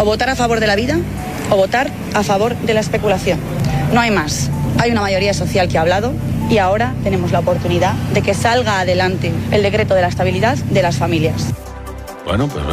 O votar a favor de la vida o votar a favor de la especulación. No hay más. Hay una mayoría social que ha hablado y ahora tenemos la oportunidad de que salga adelante el decreto de la estabilidad de las familias. Bueno, pues